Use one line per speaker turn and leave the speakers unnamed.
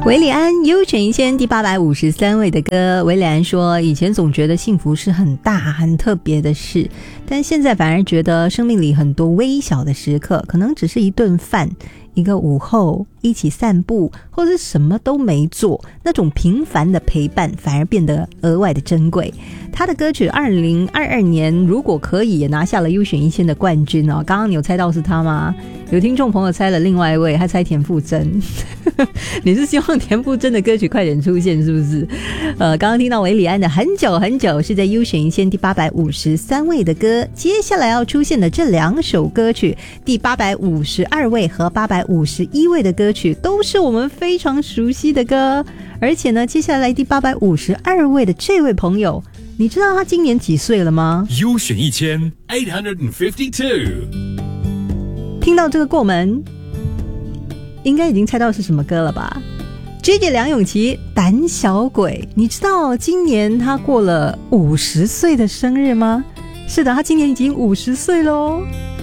韦礼安优选一千第853位的歌。韦礼安说，以前总觉得幸福是很大很特别的事，但现在反而觉得生命里很多微小的时刻，可能只是一顿饭，一个午后一起散步，或是什么都没做，那种平凡的陪伴反而变得额外的珍贵。他的歌曲2022年如果可以也拿下了优选1000的冠军哦。刚刚你有猜到是他吗？有听众朋友猜了另外一位，他猜田馥甄你是希望田馥甄的歌曲快点出现是不是？刚刚听到韦礼安的很久很久是在优选1000第853位的歌。接下来要出现的这2首歌曲，第852位和851位的歌曲都是我们非常熟悉的歌。而且呢，接下来第852位的这位朋友，你知道他今年几岁了吗？
优选1000
听到这个过门，应该已经猜到是什么歌了吧？ JJ 梁咏琪胆小鬼。你知道今年他过了50岁的生日吗？是的，他今年已经50岁咯。